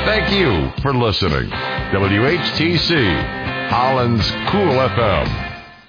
Thank you for listening. WHTC, Holland's Cool FM.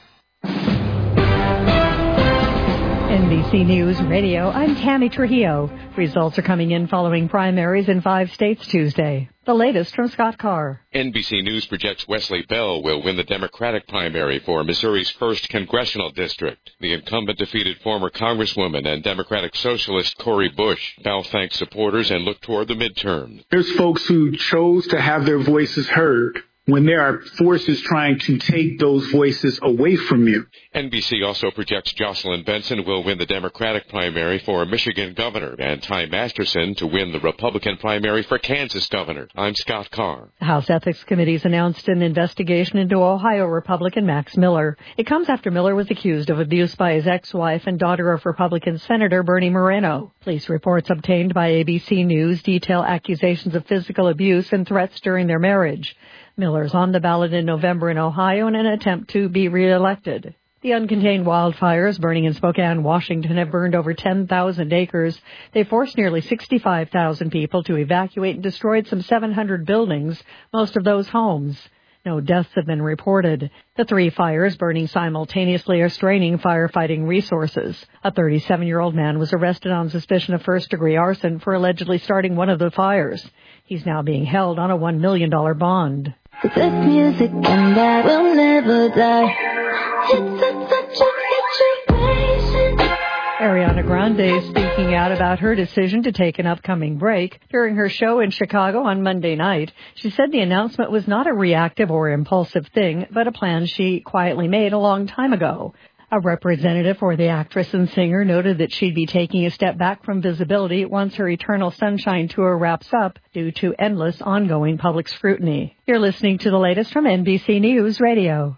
NBC News Radio, I'm Tammy Trujillo. Results are coming in following primaries in 5 states Tuesday. The latest from Scott Carr. NBC News projects Wesley Bell will win the Democratic primary for Missouri's 1st congressional district. The incumbent defeated former Congresswoman and Democratic Socialist Cori Bush. Bell thanked supporters and looked toward the midterm. There's folks who chose to have their voices heard when there are forces trying to take those voices away from you. NBC also projects Jocelyn Benson will win the Democratic primary for Michigan governor and Ty Masterson to win the Republican primary for Kansas governor. I'm Scott Carr. The House Ethics Committee's announced an investigation into Ohio Republican Max Miller. It comes after Miller was accused of abuse by his ex-wife and daughter of Republican Senator Bernie Moreno. Police reports obtained by ABC News detail accusations of physical abuse and threats during their marriage. Miller's on the ballot in November in Ohio in an attempt to be reelected. The uncontained wildfires burning in Spokane, Washington have burned over 10,000 acres. They forced nearly 65,000 people to evacuate and destroyed some 700 buildings, most of those homes. No deaths have been reported. The 3 fires burning simultaneously are straining firefighting resources. A 37-year-old man was arrested on suspicion of first-degree arson for allegedly starting one of the fires. He's now being held on a $1 million bond. This music and that will never die. It's such a situation. Ariana Grande is speaking out about her decision to take an upcoming break. During her show in Chicago on Monday night, she said the announcement was not a reactive or impulsive thing, but a plan she quietly made a long time ago. A representative for the actress and singer noted that she'd be taking a step back from visibility once her Eternal Sunshine tour wraps up due to endless ongoing public scrutiny. You're listening to the latest from NBC News Radio.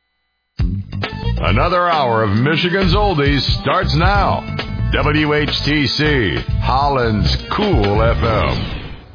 Another hour of Michigan's Oldies starts now. WHTC, Holland's Cool FM.